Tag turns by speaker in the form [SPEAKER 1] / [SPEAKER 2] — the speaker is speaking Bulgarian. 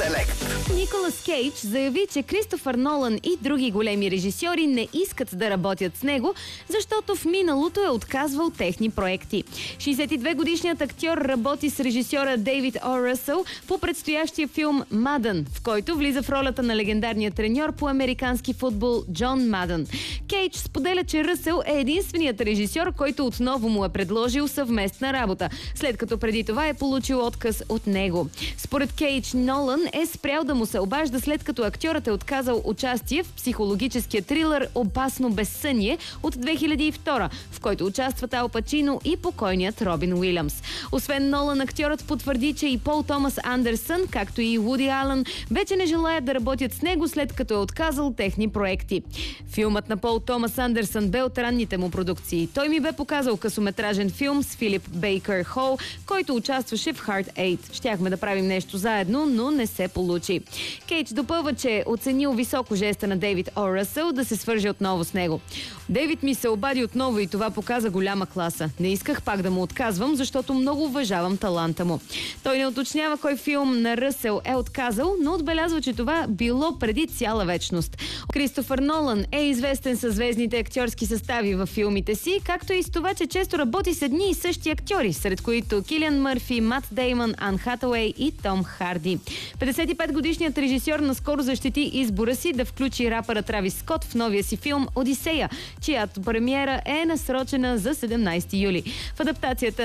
[SPEAKER 1] Селект.
[SPEAKER 2] Николас Кейдж заяви, че Кристофър Нолан и други големи режисьори не искат да работят с него, защото в миналото е отказвал техни проекти. 62-годишният актьор работи с режисьора Дейвид О. Ръсъл по предстоящия филм «Мадън», в който влиза в ролята на легендарния треньор по американски футбол Джон Мадън. Кейдж споделя, че Ръсъл е единственият режисьор, който отново му е предложил съвместна работа, след като преди това е получил отказ от него. Според Кейдж, Нолан е спрял да му се обажда, след като актьорът е отказал участие в психологическия трилър «Опасно безсъние» от 2002, в който участват Ал Пачино и покойният Робин Уилямс. Освен Нолан, актьорът потвърди, че и Пол Томас Андерсън, както и Уди Алън, вече не желаят да работят с него, след като е отказал техни проекти. Филмът на Пол Томас Андерсън бе от ранните му продукции. Той ми бе показал късометражен филм с Филип Бейкър Хол, който участваше в Heart 8. Щяхме да правим нещо заедно, но не се получи. Кейдж допълва, че е оценил високо жеста на Дейвид О. Ръсъл да се свърже отново с него. Дейвид ми се обади отново и това показа голяма класа. Не исках пак да му отказвам, защото много уважавам таланта му. Той не уточнява кой филм на Ръсъл е отказал, но отбелязва, че това било преди цяла вечност. Кристофър Нолан е известен със звездните актьорски състави във филмите си, както и с това, че често работи с едни и същи актьори, сред които Килиан Мърфи, Мат Деймън, Ан Хатауей и Том Харди. 55-годишният режисьор наскоро защити избора си да включи рапъра Травис Скот в новия си филм «Одисея», чиято премиера е насрочена за 17 юли. В адаптацията